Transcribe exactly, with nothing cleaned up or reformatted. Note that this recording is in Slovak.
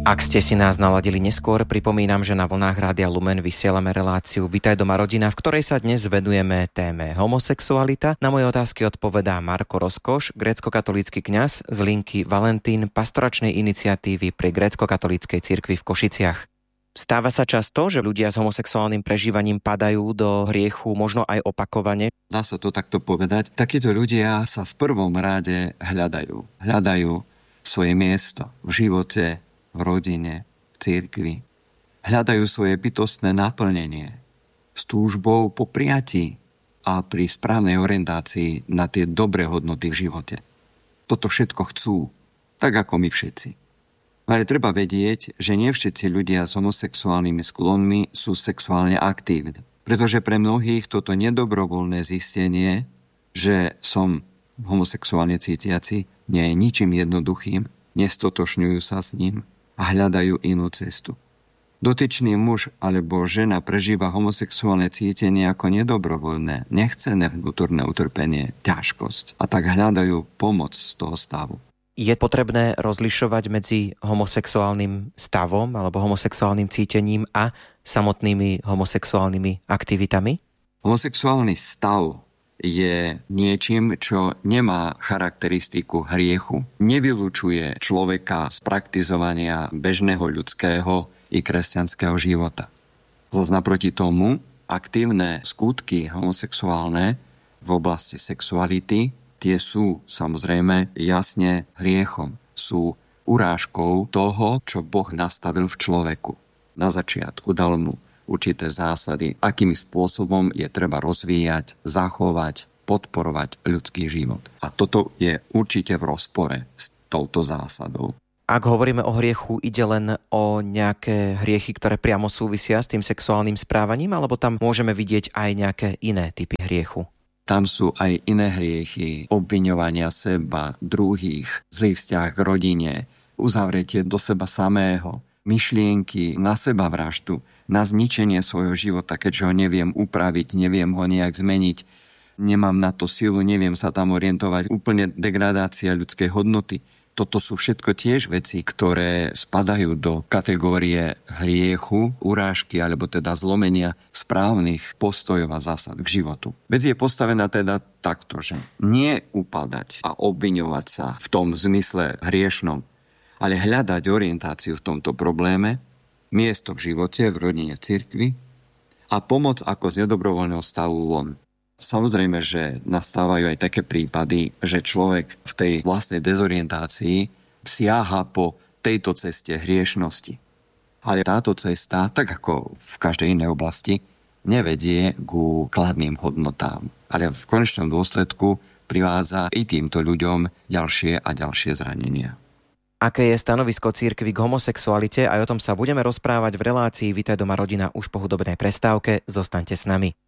Ak ste si nás naladili neskôr, pripomínam, že na vlnách Rádia Lumen vysielame reláciu Vitaj doma rodina, v ktorej sa dnes venujeme téme homosexualita. Na moje otázky odpovedá Marko Rozkoš, grécko-katolícky kňaz z linky Valentín pastoračnej iniciatívy pri grécko-katolíckej cirkvi v Košiciach. Stáva sa často, že ľudia s homosexuálnym prežívaním padajú do hriechu, možno aj opakovane? Dá sa to takto povedať. Takíto ľudia sa v prvom rade hľadajú. Hľadajú svoje miesto v živote, v rodine, v cirkvi. Hľadajú svoje bytostné naplnenie s túžbou po prijatí a pri správnej orientácii na tie dobré hodnoty v živote. Toto všetko chcú, tak ako my všetci. Ale treba vedieť, že nie všetci ľudia s homosexuálnymi sklonmi sú sexuálne aktívni. Pretože pre mnohých toto nedobrovoľné zistenie, že som homosexuálne cítiaci, nie je ničím jednoduchým, nestotožňujú sa s ním a hľadajú inú cestu. Dotyčný muž alebo žena prežíva homosexuálne cítenie ako nedobrovoľné, nechcené vnútorné utrpenie, ťažkosť a tak hľadajú pomoc z toho stavu. Je potrebné rozlišovať medzi homosexuálnym stavom alebo homosexuálnym cítením a samotnými homosexuálnymi aktivitami? Homosexuálny stav je niečím, čo nemá charakteristiku hriechu, nevylučuje človeka z praktizovania bežného ľudského i kresťanského života. Zas naproti tomu, aktívne skutky homosexuálne v oblasti sexuality, tie sú samozrejme jasne hriechom, sú urážkou toho, čo Boh nastavil v človeku. Na začiatku dal mu určité zásady, akým spôsobom je treba rozvíjať, zachovať, podporovať ľudský život. A toto je určite v rozpore s touto zásadou. Ak hovoríme o hriechu, ide len o nejaké hriechy, ktoré priamo súvisia s tým sexuálnym správaním, alebo tam môžeme vidieť aj nejaké iné typy hriechu? Tam sú aj iné hriechy, obviňovania seba, druhých, zlý vzťah k rodine, uzavretie do seba samého, myšlienky na seba vraždu, na zničenie svojho života, keďže ho neviem upraviť, neviem ho nejak zmeniť, nemám na to silu, neviem sa tam orientovať, úplne degradácia ľudskej hodnoty. Toto sú všetko tiež veci, ktoré spadajú do kategórie hriechu, urážky alebo teda zlomenia správnych postojov a zásad k životu. Vec je postavená teda takto, že nie upadať a obviňovať sa v tom zmysle hriešnom, ale hľadať orientáciu v tomto probléme, miesto v živote, v rodine, v cirkvi a pomoc ako z nedobrovoľného stavu von. Samozrejme, že nastávajú aj také prípady, že človek v tej vlastnej dezorientácii siaha po tejto ceste hriešnosti. Ale táto cesta, tak ako v každej inej oblasti, nevedie ku kladným hodnotám. Ale v konečnom dôsledku privádza i týmto ľuďom ďalšie a ďalšie zranenia. Aké je stanovisko cirkvi k homosexualite? Aj o tom sa budeme rozprávať v relácii Vitaj doma rodina už po hudobnej prestávke. Zostaňte s nami.